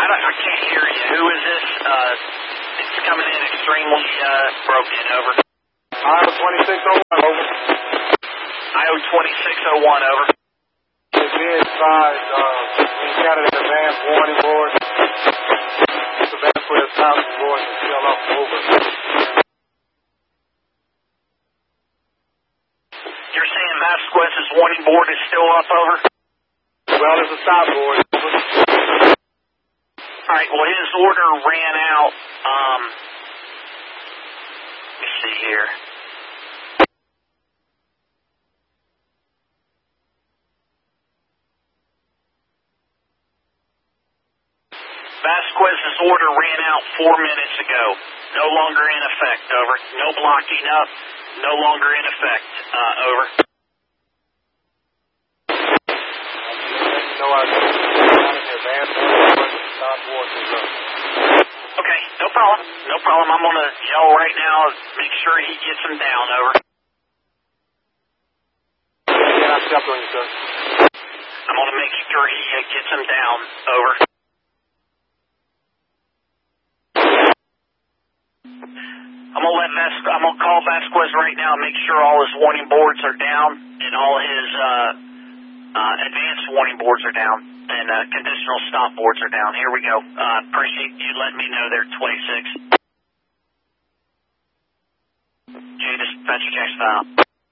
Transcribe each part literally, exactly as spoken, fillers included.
I, don't, I can't hear you. Who is this? Uh, it's coming in extremely uh, broken. Over. Iowa twenty-six oh one, over. Iowa twenty-six oh one, over. If be advised, uh, encountered an advanced warning board. The Vasquez house board is still up, over. You're saying Vasquez's warning board is still up, over? Well, it's a stop board, over. All right, well, his order ran out. Um, let me see here. Vasquez's order ran out four minutes ago. No longer in effect, over. No blocking up. No longer in effect, uh, over. No, I don't advance warning board. Stop board is up. Okay, no problem. No problem. I'm going to yell right now. Make sure he gets him down, over. Yeah, I stepped on you, sir. I'm going to make sure he uh, gets him down, over. I'm gonna let Vas I'm gonna call Vasquez right now and make sure all his warning boards are down and all his uh, uh, advanced warning boards are down and uh, conditional stop boards are down. Here we go. Uh, appreciate you letting me know there, twenty-six. J dispatcher checks file.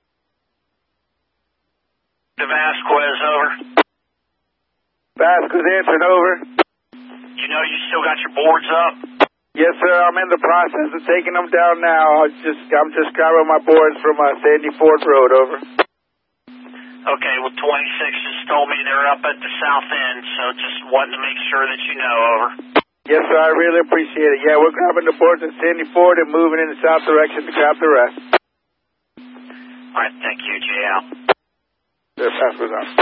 To Vasquez, over. Vasquez answered, over. You know you still got your boards up? Yes, sir. I'm in the process of taking them down now. I just, I'm just grabbing my boards from uh, Sandy Ford Road, over. Okay, well, twenty-six just told me they're up at the south end, so just wanted to make sure that you know, over. Yes, sir. I really appreciate it. Yeah, we're grabbing the boards at Sandy Ford and moving in the south direction to grab the rest. All right, thank you, Jay out. Sir, Vasquez out.